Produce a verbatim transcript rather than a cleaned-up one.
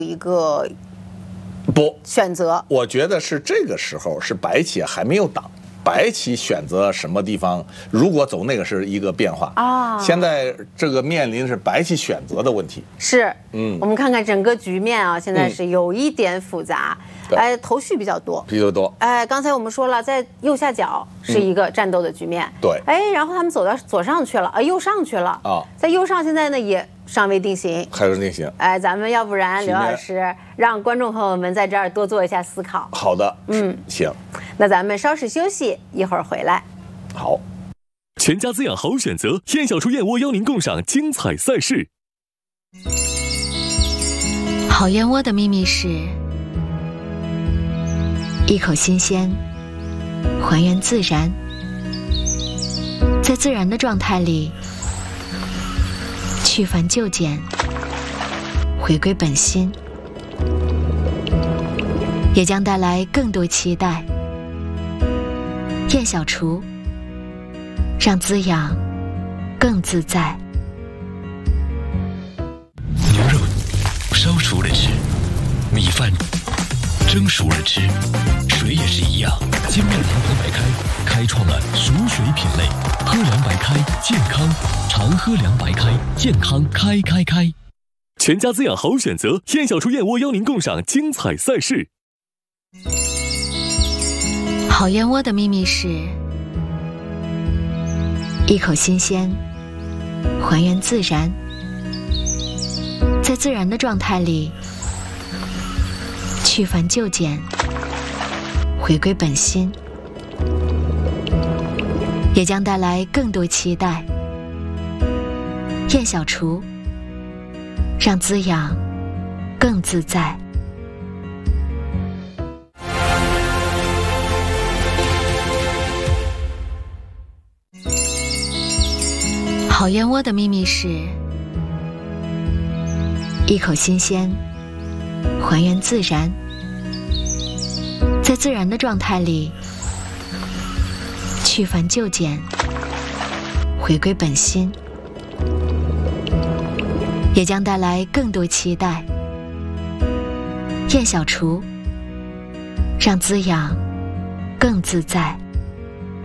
一个不选择。 我觉得是这个时候是白棋还没有挡，白棋选择什么地方，如果走那个是一个变化啊。 现在这个面临是白棋选择的问题。 是， 嗯， 我们看看整个局面啊，现在是有一点复杂， 嗯、 哎，头绪比较多， 比较多。 哎，刚才我们说了，在右下角是一个战斗的局面， 嗯、对， 哎，然后他们走到左上去了，啊，右上去了啊，在右上现在呢也尚未定型， 还是定型。 哎，咱们要不然刘老师让观众朋友们在这儿多做一下思考。 好的， 嗯， 行， 那咱们稍事休息，一会儿回来。 好， 全家滋养好选择，燕小厨燕窝邀您共赏精彩赛事。 好燕窝的秘密是一口新鲜，还原自然，在自然的状态里去繁就简，回归本心，也将带来更多期待。燕小厨，让滋养更自在。 牛肉烧熟了吃，米饭蒸熟了吃，水也是一样。金麦堂糖白开开创了熟水品类，喝凉白开健康，常喝凉白开健康开开开。 全家滋养好选择，燕小厨燕窝邀您共赏精彩赛事。 好燕窝的秘密是一口新鲜，还原自然，在自然的状态里去繁就简，回归本心，也将带来更多期待。燕小厨，让滋养更自在。好燕窝的秘密是一口新鲜，还原自然，在自然的状态里去繁就简，回归本心，也将带来更多期待。燕小厨，让滋养更自在。